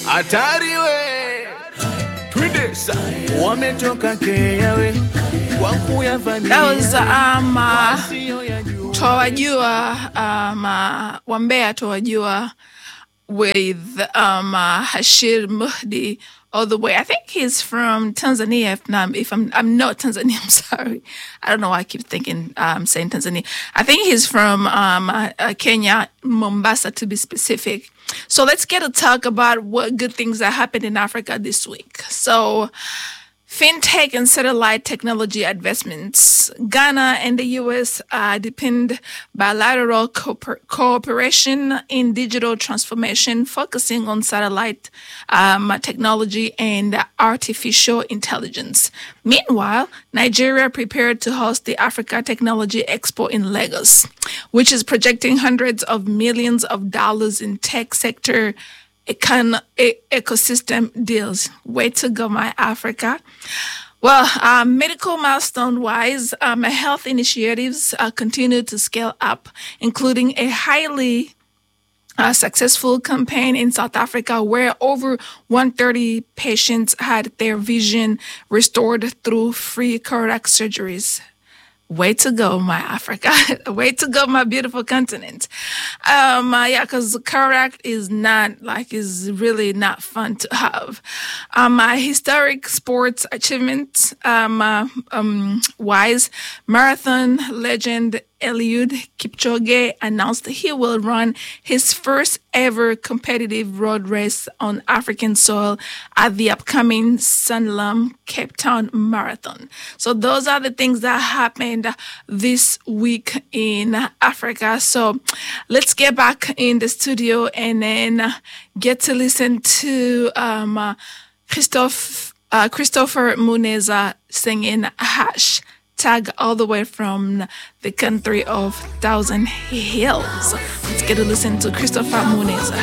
Atari we Twidesa wametoka keyawe wakuya vani. That was Towajua Wambea Towajua with Hashir Muhdi all the way. I think he's from Tanzania. If I'm not Tanzania, I'm sorry. I don't know why I keep thinking saying Tanzania. I think he's from Kenya, Mombasa to be specific. So let's get to talk about what good things that happened in Africa this week. So fintech and satellite technology advancements. Ghana and the U.S. Depend bilateral cooperation in digital transformation, focusing on satellite technology and artificial intelligence. Meanwhile, Nigeria prepared to host the Africa Technology Expo in Lagos, which is projecting hundreds of millions of dollars in tech sector ecosystem deals. Way to go, my Africa. Well, medical milestone-wise, health initiatives continue to scale up, including a highly successful campaign in South Africa where over 130 patients had their vision restored through free cataract surgeries. Way to go, my Africa. Way to go, my beautiful continent. Because cataract is really not fun to have. Historic sports achievements wise, marathon legend Eliud Kipchoge announced he will run his first ever competitive road race on African soil at the upcoming Sanlam Cape Town Marathon. So those are the things that happened this week in Africa. So let's get back in the studio and then get to listen to Christopher Muneza singing Hash. Tag all the way from the country of Thousand Hills. Let's get to listen to Christopher Muneza.